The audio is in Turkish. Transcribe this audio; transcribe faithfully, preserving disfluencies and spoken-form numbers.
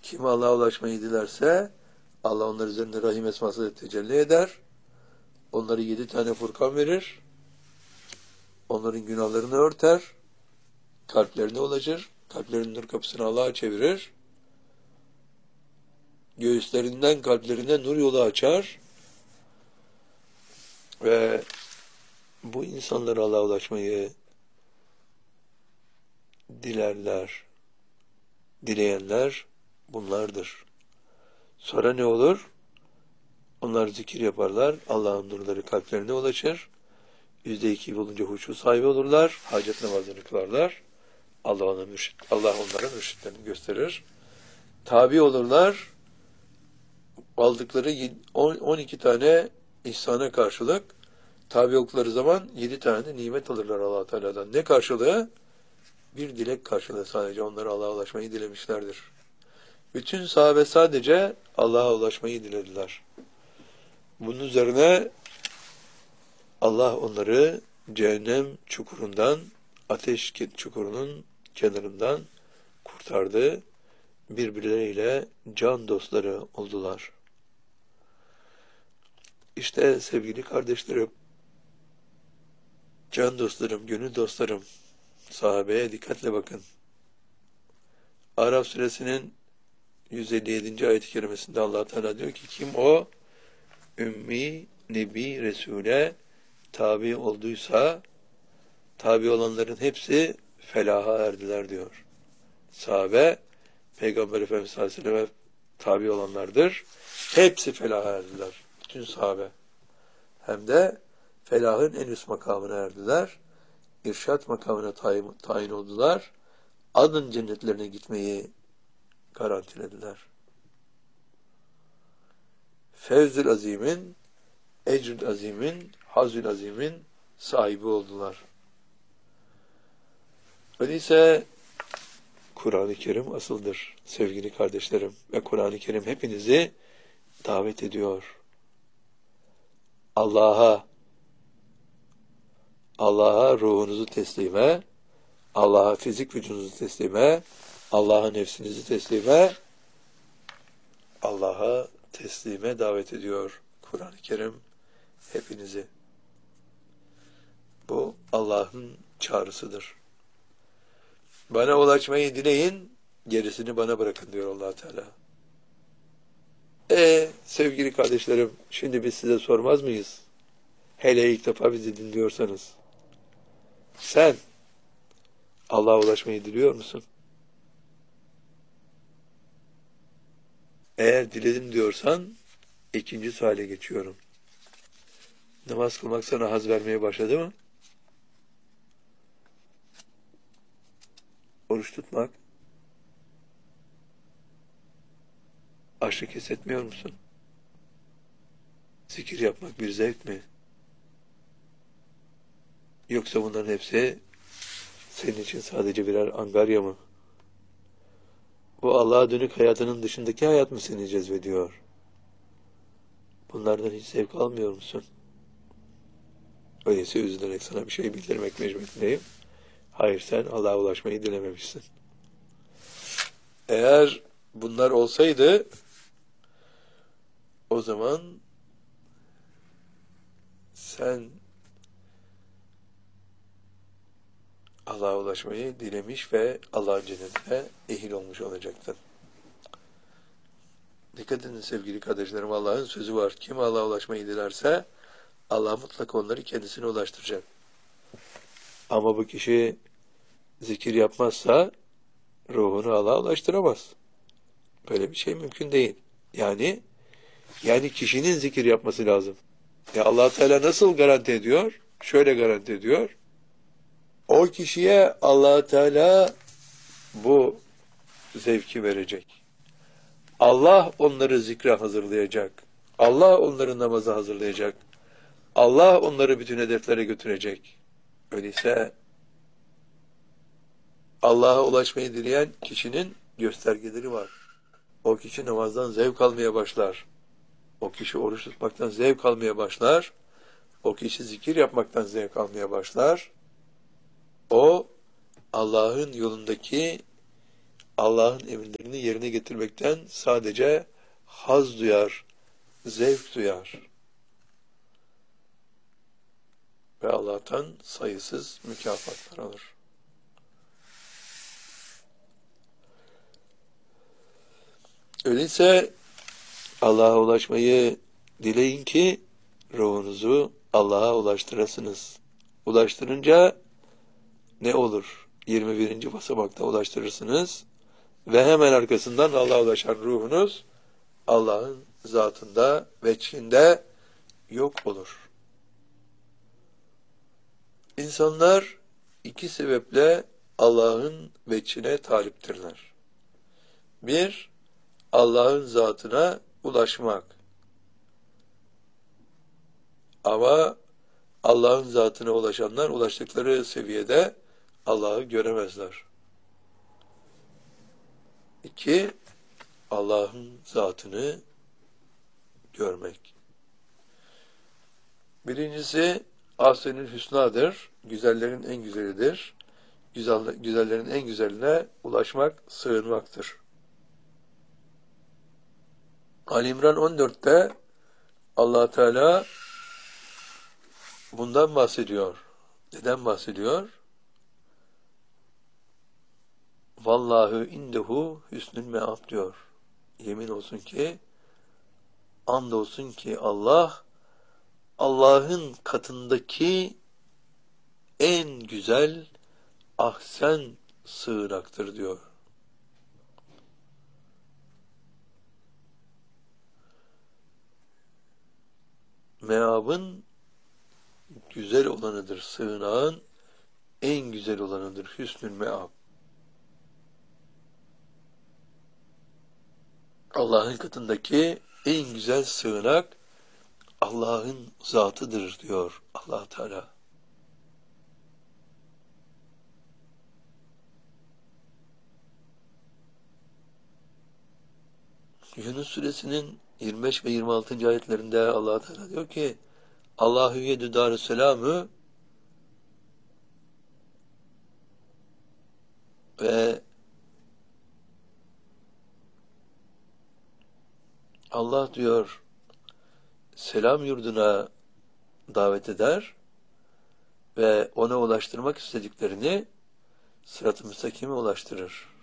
Kim Allah'a ulaşmayı dilerse Allah onlar üzerinde Rahim esması tecelli eder. Onları yedi tane Furkan verir. Onların günahlarını örter. Kalplerine ulaşır. Kalplerinin nur kapısını Allah'a çevirir. Göğüslerinden kalplerine nur yolu açar. Ve bu insanlar Allah'a ulaşmayı dilerler. Dileyenler bunlardır. Sonra ne olur? Onlar zikir yaparlar. Allah'ın nurları kalplerine ulaşır. Yüzde iki olunca huşu sahibi olurlar. Hacet namazını kılarlar. Allah ona mürşit, Allah onlara mürşitlerini gösterir. Tabi olurlar. Aldıkları on iki tane ihsana karşılık tabi oldukları zaman yedi tane de nimet alırlar Allah Teala'dan. Ne karşılığı? Bir dilek karşılığı sadece. Onlara Allah'a ulaşmayı dilemişlerdir. Bütün sahabe sadece Allah'a ulaşmayı dilediler. Bunun üzerine Allah onları cehennem çukurundan, ateş çukurunun kenarından kurtardı. Birbirleriyle can dostları oldular. İşte sevgili kardeşlerim, can dostlarım, gönül dostlarım, sahabeye dikkatle bakın. Araf suresinin yüz elli yedinci ayet-i kerimesinde Allah Teala diyor ki kim o ümmi nebi Resul'e tabi olduysa tabi olanların hepsi felaha erdiler diyor. Sahabe Peygamber Efendimiz sallallahu aleyhi ve sellem'e tabi olanlardır. Hepsi felaha erdiler. Bütün sahabe. Hem de felahın en üst makamına erdiler. İrşad makamına tayin, tayin oldular. Adın cennetlerine gitmeyi garantilediler. Fevzül Azim'in, Ecrül Azim'in, Hazül Azim'in sahibi oldular. Öyleyse Kur'an-ı Kerim asıldır sevgili kardeşlerim ve Kur'an-ı Kerim hepinizi davet ediyor. Allah'a, Allah'a ruhunuzu teslime, Allah'a fizik vücudunuzu teslime, Allah'a nefsinizi teslime, Allah'a teslime davet ediyor Kur'an-ı Kerim hepinizi. Bu Allah'ın çağrısıdır. Bana ulaşmayı dileyin, gerisini bana bırakın diyor Allah Teala. E sevgili kardeşlerim, şimdi biz size sormaz mıyız? Hele ilk defa bizi dinliyorsanız. Sen Allah'a ulaşmayı diliyor musun? Eğer diledim diyorsan ikinci suale geçiyorum. Namaz kılmak sana haz vermeye başladı mı? Oruç tutmak. Açlık hissetmiyor musun? Zikir yapmak bir zevk mi? Yoksa bunların hepsi senin için sadece birer angarya mı? Bu Allah'a dönük hayatının dışındaki hayat mı seni cezbediyor? Bunlardan hiç zevk almıyor musun? Öyleyse üzülerek sana bir şey bildirmek mecburiyetindeyim. Hayır, sen Allah'a ulaşmayı dilememişsin. Eğer bunlar olsaydı o zaman sen Allah'a ulaşmayı dilemiş ve Allah'ın cennetine ehil olmuş olacaktın. Dikkat edin sevgili kardeşlerim, Allah'ın sözü var. Kim Allah'a ulaşmayı dilerse Allah mutlaka onları kendisine ulaştıracak. Ama bu kişi zikir yapmazsa ruhunu Allah'a ulaştıramaz. Böyle bir şey mümkün değil. Yani yani kişinin zikir yapması lazım. Ya Allah Teala nasıl garanti ediyor? Şöyle garanti ediyor. O kişiye Allah Teala bu zevki verecek. Allah onları zikre hazırlayacak. Allah onları namaza hazırlayacak. Allah onları bütün hedeflere götürecek. Öyleyse Allah'a ulaşmayı dileyen kişinin göstergeleri var. O kişi namazdan zevk almaya başlar. O kişi oruç tutmaktan zevk almaya başlar. O kişi zikir yapmaktan zevk almaya başlar. O Allah'ın yolundaki Allah'ın emirlerini yerine getirmekten sadece haz duyar, zevk duyar. Ve Allah'tan sayısız mükafatlar alır. Öyleyse Allah'a ulaşmayı dileyin ki ruhunuzu Allah'a ulaştırasınız. Ulaştırınca ne olur? yirmi birinci basamakta ulaştırırsınız ve hemen arkasından Allah'a ulaşan ruhunuz Allah'ın zatında, veçhinde yok olur. İnsanlar iki sebeple Allah'ın veçhine taliptirler. Bir, Allah'ın zatına ulaşmak. Ama Allah'ın zatına ulaşanlar ulaştıkları seviyede Allah'ı göremezler. İki, Allah'ın zatını görmek. Birincisi Asr-ül Hüsna'dır. Güzellerin en güzelidir. Güzel, güzellerin en güzeline ulaşmak, sığınmaktır. Ali İmran on dörtte Allah Teala bundan bahsediyor. Neden bahsediyor? Vallahu indehu hüsnül me'ab diyor. Yemin olsun ki, andolsun ki Allah, Allah'ın katındaki en güzel ahsen sığınaktır diyor. Meabın güzel olanıdır, sığınağın en güzel olanıdır. Hüsnül meab. Allah'ın katındaki en güzel sığınak Allah'ın zatıdır diyor Allah Teala. Yunus suresinin yirmi beş ve yirmi altıncı ayetlerinde Allah Teala diyor ki Allahu yedü darüsselamü ve Allah diyor selam yurduna davet eder ve ona ulaştırmak istediklerini sırat-ı müstakime ulaştırır.